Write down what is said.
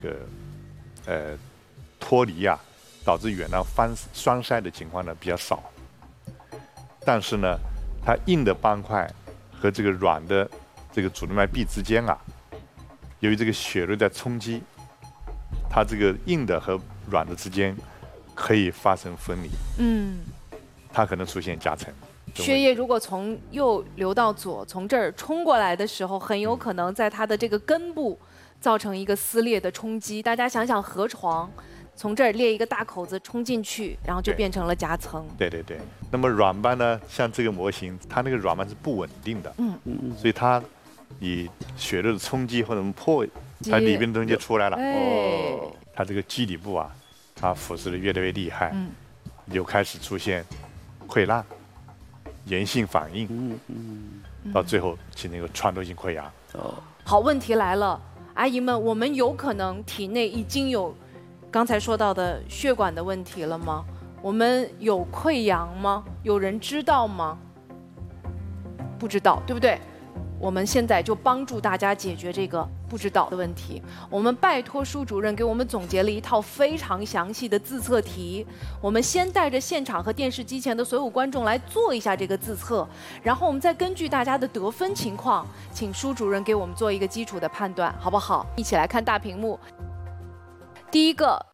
脱离啊，导致远囊栓塞的情况呢比较少。但是呢，它硬的斑块和这个软的这个主动脉壁之间啊，由于这个血流在冲击，它这个硬的和软的之间可以发生分离。它可能出现夹层。 血液如果从右流到左，从这儿冲过来的时候，很有可能在它的这个根部造成一个撕裂的冲击。大家想想河床，从这儿裂一个大口子冲进去，然后就变成了夹层。 对。那么软斑呢，像这个模型，它那个软斑是不稳定的，所以它以血流的冲击或者破，它里边的东西就出来了。它这个基底部啊，它腐蚀的越来越厉害，就开始出现溃烂。炎性反应，到最后形成一个穿透性溃疡。 好，问题来了，阿姨们，我们有可能体内已经有刚才说到的血管的问题了吗？我们有溃疡吗？有人知道吗？不知道，对不对？我们现在就帮助大家解决这个不知道的问题。我们拜托舒主任给我们总结了一套非常详细的自测题。我们先带着现场和电视机前的所有观众来做一下这个自测，然后我们再根据大家的得分情况，请舒主任给我们做一个基础的判断，好不好？一起来看大屏幕。第一个